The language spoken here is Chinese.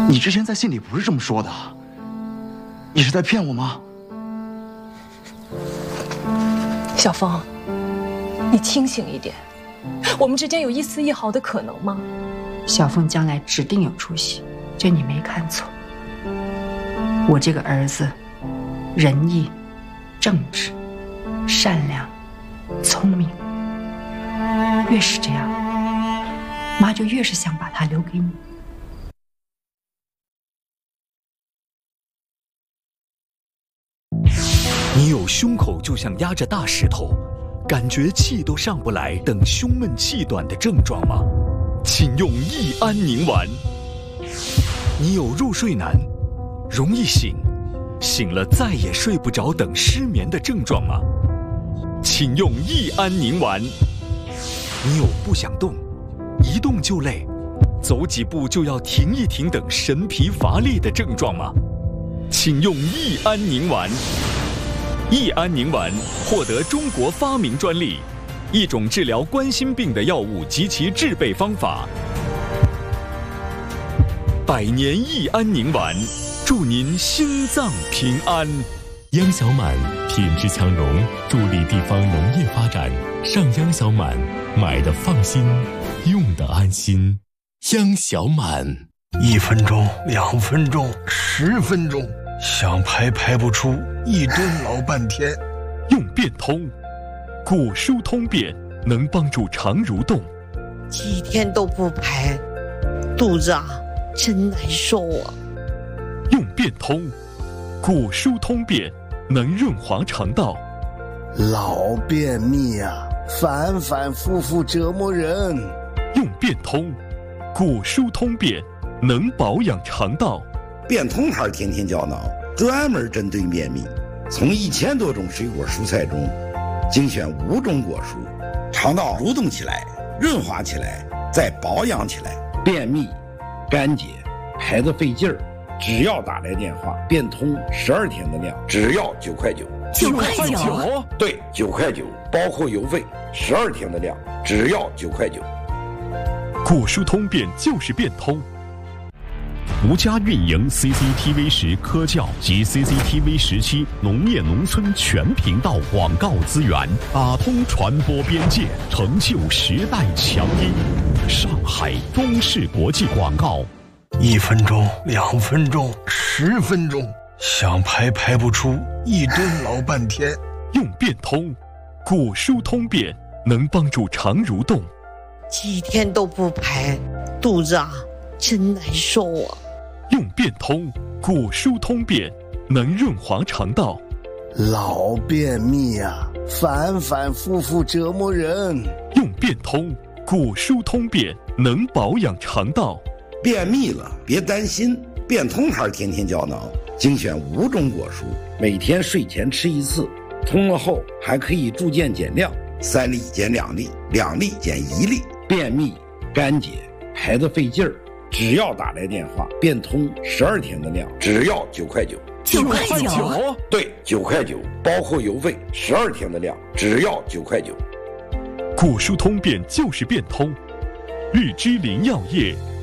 你之前在信里不是这么说的，你是在骗我吗？ 小峰，你清醒一点，我们之间有一丝一毫的可能吗？ 小凤将来指定有出息，这你没看错。我这个儿子，仁义、正直、善良、聪明，越是这样，妈就越是想把他留给你。 你有胸口就像压着大石头，感觉气都上不来等胸闷气短的症状吗？请用益安宁丸。你有入睡难、容易醒、醒了再也睡不着等失眠的症状吗？请用益安宁丸。你有不想动、一动就累、走几步就要停一停等神疲乏力的症状吗？请用益安宁丸。益安宁丸获得中国发明专利，一种治疗冠心病的药物及其制备方法。百年益安宁丸，祝您心脏平安。 央小满品质强融，助力地方农业发展。上央小满，买的放心，用的安心。央小满 ，1分钟、2分钟、10分钟，想排不出，一蹲老半天。 用变通，骨疏通便，能帮助肠蠕动。 几天都不排，肚子真难受啊。 用变通，骨疏通便，能润滑肠道。 老便秘反反复复折磨人。 用变通，骨疏通便，能保养肠道。 变通牌天天胶囊专门针对便秘，从1000多种水果蔬菜中精选5种果蔬，肠道蠕动起来，润滑起来，再保养起来。便秘、干结、排得费劲儿，只要打来电话，变通12天的量，只要9块9。 9块9？ 对，9块9，包括邮费，12天的量，只要9块9。 骨疏通便就是变通。独家运营 CCTV10科教及 CCTV17农业农村全频道广告资源，打通传播边界，成就时代强音。上海中视国际广告。 1分钟、2分钟、10分钟，想排不出，一蹲老半天。 用变通，骨疏通便，能帮助肠蠕动。 几天都不排，肚子真难受啊。 用变通，骨疏通便，能润滑肠道。 老便秘反反复复折磨人。 用变通，骨疏通便，能保养肠道。 便秘了别担心，变通牌天天胶囊精选5种果蔬，每天睡前吃1次，通了后还可以逐渐减量，3粒减2粒，2粒减1粒。便秘、干结、排得费劲儿，只要打来电话，变通12天的量，只要9块9。 9块9？ 对，9块9，包括邮费，12天的量，只要9块9。 骨疏通便就是变通。日之林药业